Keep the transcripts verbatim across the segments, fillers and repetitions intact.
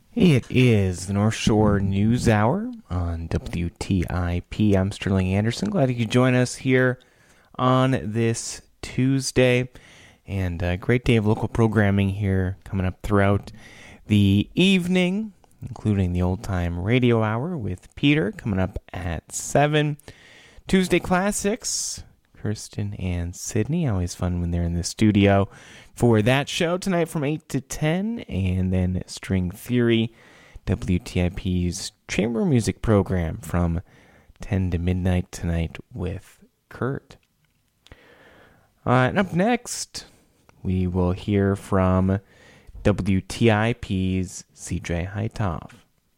It is the North Shore News Hour on W T I P. I'm Sterling Anderson. Glad you could join us here on this Tuesday. And a great day of local programming here coming up throughout the evening, including the Old Time Radio Hour with Peter coming up at seven. Tuesday Classics, Kirsten and Sydney. Always fun when they're in the studio for that show tonight from eight to ten. And then String Theory, W T I P's chamber music program from ten to midnight tonight with Kurt. Uh, and up next, we will hear from W T I P's C J Hytov.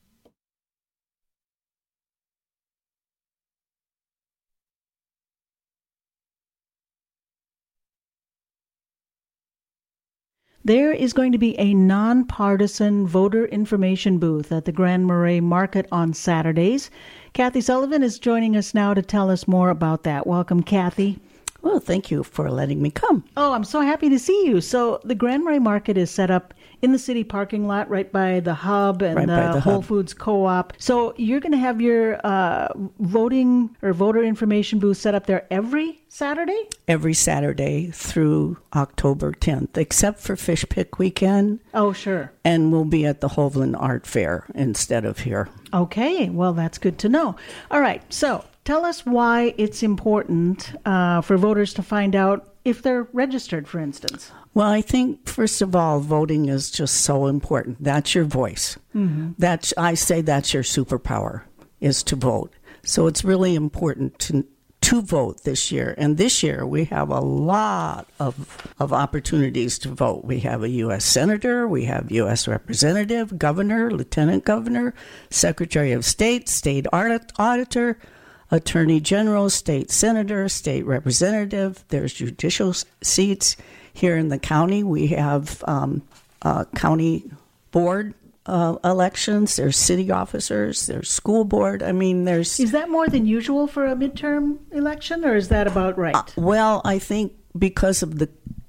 There is going to be a nonpartisan voter information booth at the Grand Marais Market on Saturdays. Kathy Sullivan is joining us now to tell us more about that. Welcome, Kathy. Well, thank you for letting me come. Oh, I'm so happy to see you. So the Grand Marais Market is set up in the city parking lot right by the Hub and right the, the Whole Hub. Foods Co-op. So you're going to have your uh, voting or voter information booth set up there every Saturday? Every Saturday through October tenth, except for Fish Pick Weekend. Oh, sure. And we'll be at the Hovland Art Fair instead of here. Okay, well, that's good to know. All right, so tell us why it's important uh, for voters to find out if they're registered, for instance. Well, I think, first of all, voting is just so important. That's your voice. Mm-hmm. That's, I say that's your superpower, is to vote. So it's really important to to vote this year. And this year, we have a lot of of opportunities to vote. We have a U S senator, we have U S representative, governor, lieutenant governor, secretary of state, state audit, auditor, attorney general, state senator, state representative. There's judicial seats. Here in the county, we have um, uh, county board uh, elections. There's city officers. There's school board. I mean, there's... Is that more than usual for a midterm election, or is that about right? Uh, well, I think because of the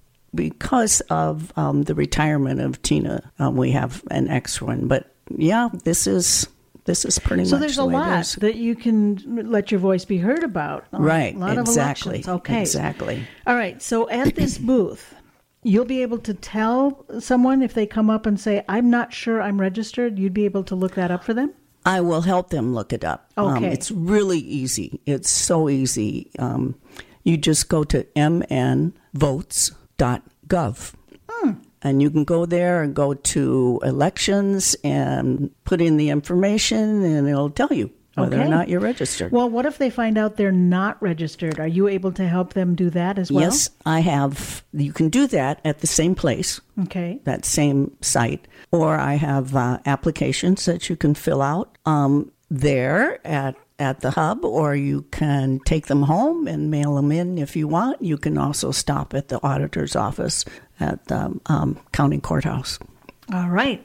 because of um, the retirement of Tina, um, we have an extra one. But yeah, this is... This is pretty so much there's the a way lot it is. that you can let your voice be heard about. Right, a lot exactly. Of elections. Okay, exactly. All right. So at this booth, you'll be able to tell someone if they come up and say, "I'm not sure I'm registered." You'd be able to look that up for them. I will help them look it up. Okay, um, it's really easy. It's so easy. Um, you just go to m n votes dot gov. Hmm. And you can go there and go to elections and put in the information, and it'll tell you whether okay. or not you're registered. Well, what if they find out they're not registered? Are you able to help them do that as well? Yes, I have. You can do that at the same place, okay, that same site. Or I have uh, applications that you can fill out um, there at at the Hub, or you can take them home and mail them in if you want. You can also stop at the auditor's office at the um, county courthouse. All right.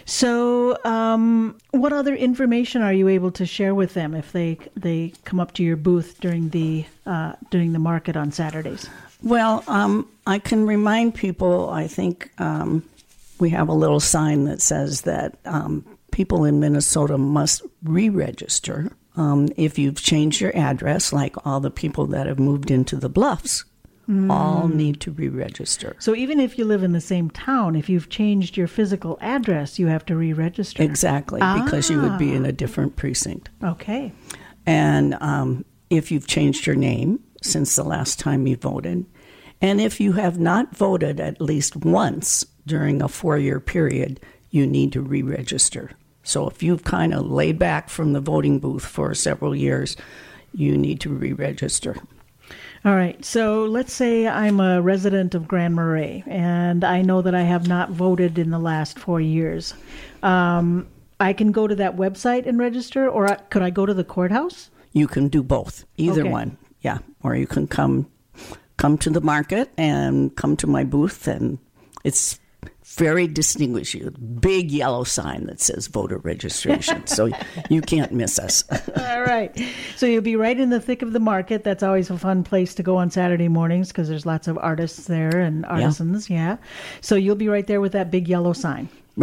So um, what other information are you able to share with them if they they come up to your booth during the uh, during the market on Saturdays? Well, um, I can remind people, I think um, we have a little sign that says that um, people in Minnesota must re-register. Um, if you've changed your address, like all the people that have moved into the Bluffs, mm. all need to re-register. So even if you live in the same town, if you've changed your physical address, you have to re-register. Exactly, ah. because you would be in a different precinct. Okay. And um, if you've changed your name since the last time you voted, and if you have not voted at least once during a four-year period, you need to re-register. So if you've kind of laid back from the voting booth for several years, you need to re-register. All right. So let's say I'm a resident of Grand Marais, and I know that I have not voted in the last four years. Um, I can go to that website and register, or I, could I go to the courthouse? You can do both, either okay. one. Yeah. Or you can come come to the market and come to my booth, and it's very distinguished. You big yellow sign that says voter registration, so you can't miss us. All right. So you'll be right in the thick of the market. That's always a fun place to go on Saturday mornings because there's lots of artists there and artisans. Yeah. yeah. So you'll be right there with that big yellow sign. Right.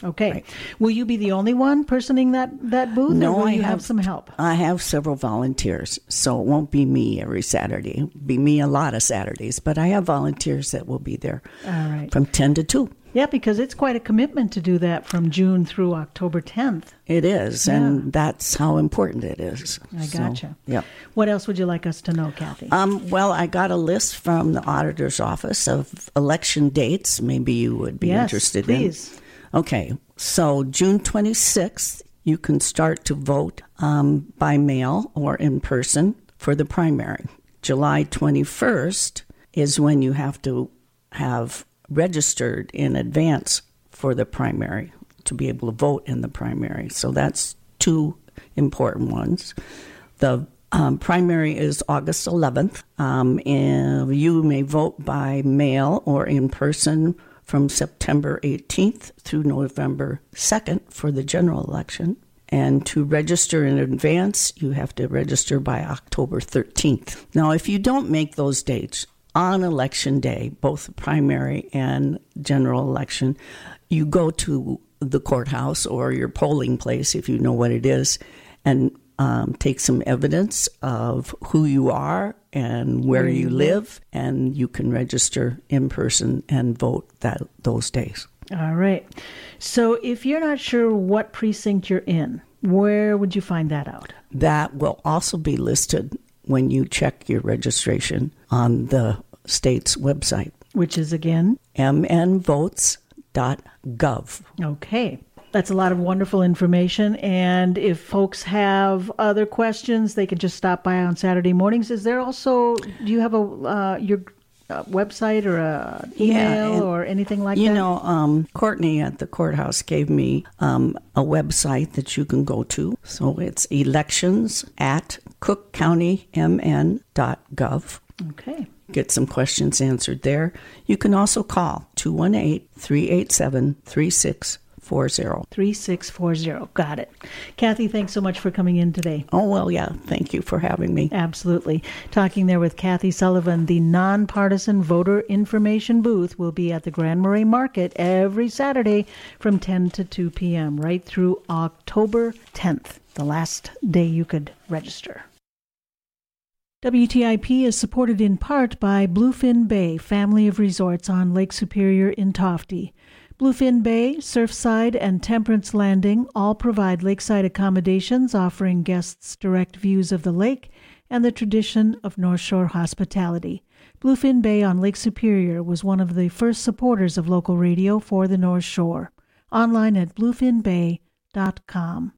Okay. Right. Will you be the only one personing that, that booth? No, or will I you have, have some help? I have several volunteers, so it won't be me every Saturday. It'll be me a lot of Saturdays, but I have volunteers that will be there All right. from ten to two. Yeah, because it's quite a commitment to do that from June through October tenth. It is, Yeah. and that's how important it is. I So, gotcha. yeah. What else would you like us to know, Kathy? Um, well, I got a list from the auditor's office of election dates. Maybe you would be yes, interested please. in. Okay, so June twenty-sixth, you can start to vote um, by mail or in person for the primary. July twenty-first is when you have to have registered in advance for the primary to be able to vote in the primary. So that's two important ones. The um, primary is August eleventh. Um, and you may vote by mail or in person from September eighteenth through November second for the general election. And to register in advance, you have to register by October thirteenth. Now, if you don't make those dates, on election day, both the primary and general election, you go to the courthouse or your polling place, if you know what it is, and um, take some evidence of who you are and where, where you live, and you can register in person and vote that those days. All right. So if you're not sure what precinct you're in, where would you find that out? That will also be listed when you check your registration on the state's website. Which is, again? m n votes dot gov. Okay. That's a lot of wonderful information. And if folks have other questions, they can just stop by on Saturday mornings. Is there also, do you have a uh, your uh, website or a email yeah, or anything like you that? You know, um, Courtney at the courthouse gave me um, a website that you can go to. So it's elections at cook county m n dot gov. Okay. Get some questions answered there. You can also call two one eight, three eight seven, three six four zero. three six four zero. Got it. Kathy, thanks so much for coming in today. Oh, well, yeah. Thank you for having me. Absolutely. Talking there with Kathy Sullivan. The nonpartisan voter information booth will be at the Grand Marais Market every Saturday from ten to two p.m. right through October tenth, the last day you could register. W T I P is supported in part by Bluefin Bay, family of resorts on Lake Superior in Tofte. Bluefin Bay, Surfside, and Temperance Landing all provide lakeside accommodations offering guests direct views of the lake and the tradition of North Shore hospitality. Bluefin Bay on Lake Superior was one of the first supporters of local radio for the North Shore. Online at bluefin bay dot com.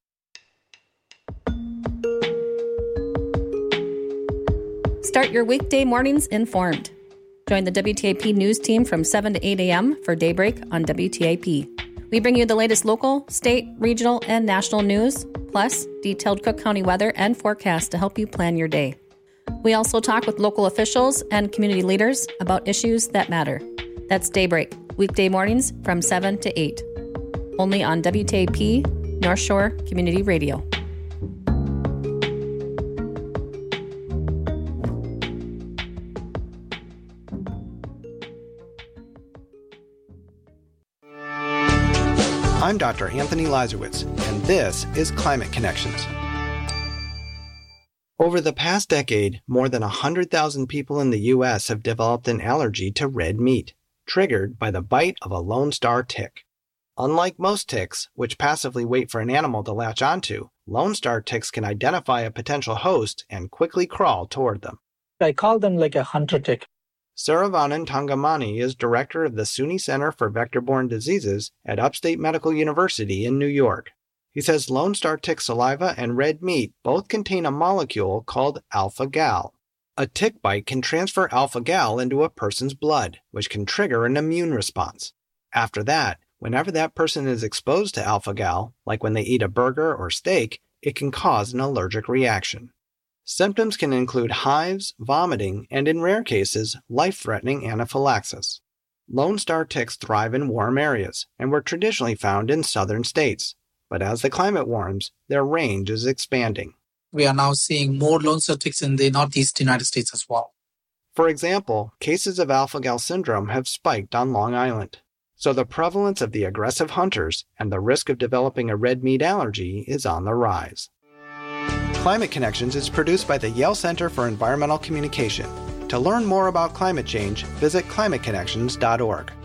Start your weekday mornings informed. Join the W T I P news team from seven to eight a.m. for Daybreak on W T I P. We bring you the latest local, state, regional, and national news, plus detailed Cook County weather and forecast to help you plan your day. We also talk with local officials and community leaders about issues that matter. That's Daybreak, weekday mornings from seven to eight. Only on W T I P, North Shore Community Radio. I'm Doctor Anthony Lazarowitz, and this is Climate Connections. Over the past decade, more than one hundred thousand people in the U S have developed an allergy to red meat, triggered by the bite of a Lone Star tick. Unlike most ticks, which passively wait for an animal to latch onto, Lone Star ticks can identify a potential host and quickly crawl toward them. I call them like a hunter tick. Saravanan Tangamani is director of the SUNY Center for Vector-Borne Diseases at Upstate Medical University in New York. He says Lone Star tick saliva and red meat both contain a molecule called alpha-gal. A tick bite can transfer alpha-gal into a person's blood, which can trigger an immune response. After that, whenever that person is exposed to alpha-gal, like when they eat a burger or steak, it can cause an allergic reaction. Symptoms can include hives, vomiting, and in rare cases, life-threatening anaphylaxis. Lone Star ticks thrive in warm areas and were traditionally found in southern states, but as the climate warms, their range is expanding. We are now seeing more Lone Star ticks in the northeast United States as well. For example, cases of alpha-gal syndrome have spiked on Long Island. So the prevalence of the aggressive hunters and the risk of developing a red meat allergy is on the rise. Climate Connections is produced by the Yale Center for Environmental Communication. To learn more about climate change, visit climate connections dot org.